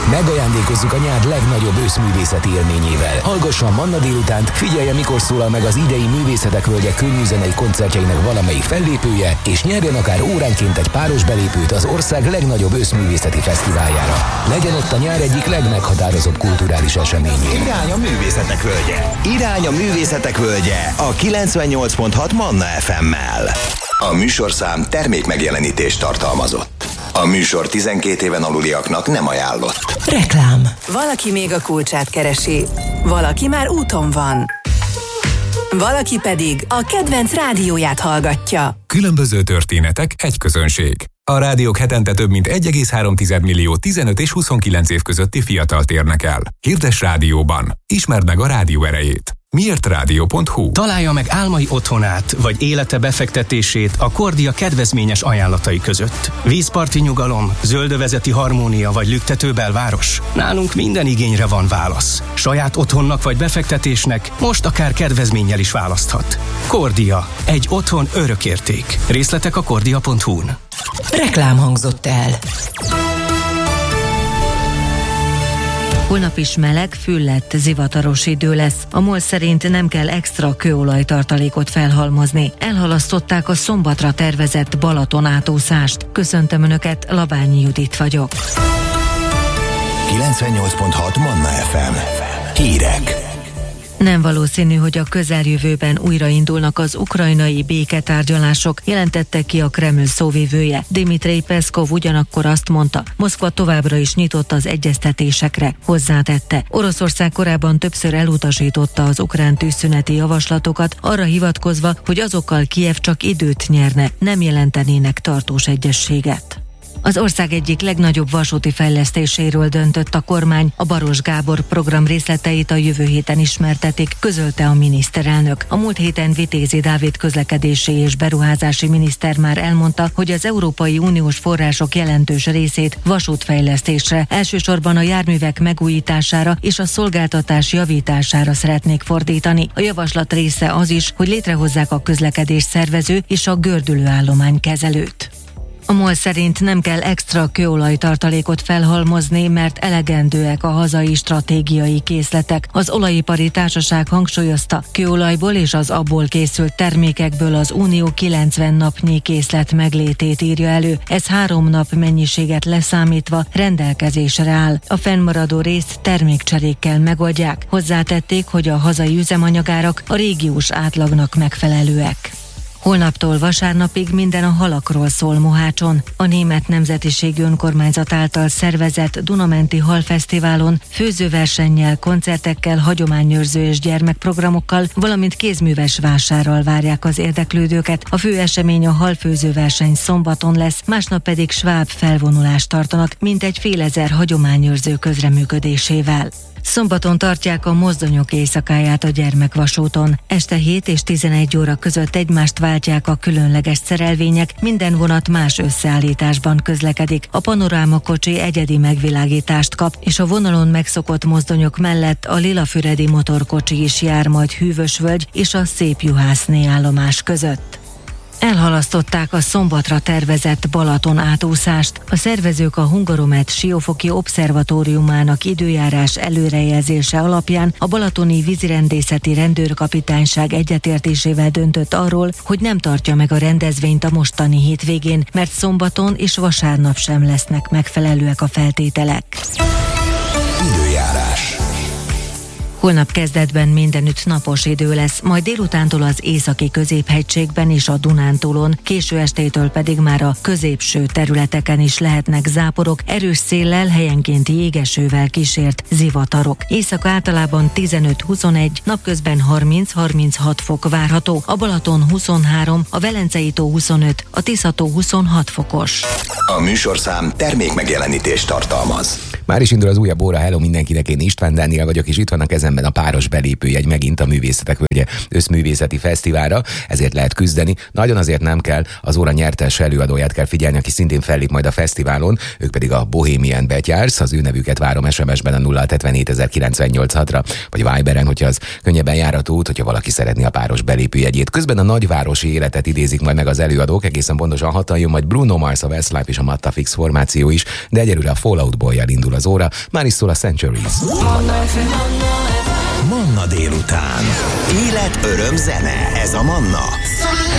Megajándékozzuk a nyár legnagyobb őszművészeti élményével. Hallgasson Manna délutánt, figyelje, mikor szólal meg az idei Művészetek Völgye könnyűzenei koncertjeinek valamelyik fellépője, és nyerjen akár óránként egy páros belépőt az ország legnagyobb őszművészeti fesztiváljára. Legyen ott a nyár egyik legmeghatározóbb kulturális eseményén. Irány a Művészetek Völgye. Irány a Művészetek Völgye a 98.6 Manna FM-mel. A műsorszám termékmegjelenítést tartalmazott. A műsor 12 éven aluliaknak nem ajánlott. Reklám. Valaki még a kulcsát keresi, valaki már úton van. Valaki pedig a kedvenc rádióját hallgatja. Különböző történetek, egy közönség. A rádiók hetente több mint 1,3 millió 15 és 29 év közötti fiatalt érnek el. Hirdess rádióban. Ismerd meg a rádió erejét. Miértradio.hu. Találja meg álmai otthonát, vagy élete befektetését a Kordia kedvezményes ajánlatai között. Vízparti nyugalom, zöldövezeti harmónia vagy lüktető belváros? Nálunk minden igényre van válasz. Saját otthonnak vagy befektetésnek most akár kedvezménnyel is választhat. Kordia. Egy otthon örökérték. Részletek a kordia.hu-n. Reklám hangzott el. Holnap is meleg, füllett, zivataros idő lesz. A MOL szerint nem kell extra kőolajtartalékot felhalmozni. Elhalasztották a szombatra tervezett Balaton átúszást. Köszöntöm Önöket, Labányi Judit vagyok. 98.6 Manna FM. Hírek. Nem valószínű, hogy a közeljövőben újraindulnak az ukrajnai béketárgyalások, jelentette ki a Kreml szóvivője. Dmitrij Peszkov ugyanakkor azt mondta, Moszkva továbbra is nyitott az egyeztetésekre. Hozzátette, Oroszország korábban többször elutasította az ukrán tűzszüneti javaslatokat, arra hivatkozva, hogy azokkal Kijev csak időt nyerne, nem jelentenének tartós egyezséget. Az ország egyik legnagyobb vasúti fejlesztéséről döntött a kormány, a Baros Gábor program részleteit a jövő héten ismertetik, közölte a miniszterelnök. A múlt héten Vitézi Dávid közlekedési és beruházási miniszter már elmondta, hogy az Európai Uniós források jelentős részét vasútfejlesztésre, elsősorban a járművek megújítására és a szolgáltatás javítására szeretnék fordítani. A javaslat része az is, hogy létrehozzák a közlekedés szervező és a gördülőállomány kezelőt. A MOL szerint nem kell extra kőolajtartalékot felhalmozni, mert elegendőek a hazai stratégiai készletek. Az olajipari társaság hangsúlyozta, kőolajból és az abból készült termékekből az Unió 90 napnyi készlet meglétét írja elő. Ez 3 nap mennyiséget leszámítva rendelkezésre áll. A fennmaradó részt termékcserékkel megoldják. Hozzátették, hogy a hazai üzemanyagárak a régiós átlagnak megfelelőek. Holnaptól vasárnapig minden a halakról szól Mohácson. A német nemzetiségű önkormányzat által szervezett Dunamenti Halfesztiválon főzőversennyel, koncertekkel, hagyományőrző és gyermekprogramokkal, valamint kézműves vásárral várják az érdeklődőket. A fő esemény a halfőzőverseny szombaton lesz, másnap pedig sváb felvonulást tartanak, mintegy 1000 hagyományőrző közreműködésével. Szombaton tartják a mozdonyok éjszakáját a gyermekvasúton. Este 7 és 11 óra között egymást váltják a különleges szerelvények, minden vonat más összeállításban közlekedik. A panorámakocsi egyedi megvilágítást kap, és a vonalon megszokott mozdonyok mellett a Lilafüredi motorkocsi is jár majd Hűvösvölgy és a Szépjuhászné állomás között. Elhalasztották a szombatra tervezett Balaton átúszást. A szervezők a Hungaromet Siófoki Obszervatóriumának időjárás előrejelzése alapján a balatoni vízirendészeti rendőrkapitányság egyetértésével döntött arról, hogy nem tartja meg a rendezvényt a mostani hétvégén, mert szombaton és vasárnap sem lesznek megfelelőek a feltételek. Időjárás. Holnap kezdetben mindenütt napos idő lesz, majd délutántól az északi középhegységben és a Dunántúlon, késő estétől pedig már a középső területeken is lehetnek záporok, erős széllel, helyenként jégesővel kísért zivatarok. Éjszaka általában 15-21, napközben 30-36 fok várható, a Balaton 23, a Velencei tó 25, a Tisza-tó 26 fokos. A műsorszám termékmegjelenítést tartalmaz. Már is indul az újabb óra, hello mindenkinek, én István Dániel vagyok, és itt van a kezemben a páros belépőjegy megint a Művészetek Völgye összművészeti fesztiválra, ezért lehet küzdeni. Nagyon azért nem kell, az óra nyertes előadóját kell figyelni, aki szintén fellép majd a fesztiválon, ők pedig a Bohemian Betyars, az ő nevüket várom SMS-ben a 0-77098-6-ra, vagy Viberen, hogyha az könnyebben járható út, hogyha valaki szeretné a páros belépőjegyét. Közben a nagyvárosi életet idézik majd meg az előadók, egészen pontosan 6-an jön majd Bruno Mars, a Westlife és a Matta Fix formáció is, de egyelőre a Fall Out Boy-jal indul az óra, már is szól a Centuries. Manna délután. Élet, öröm, zene. Ez a Manna.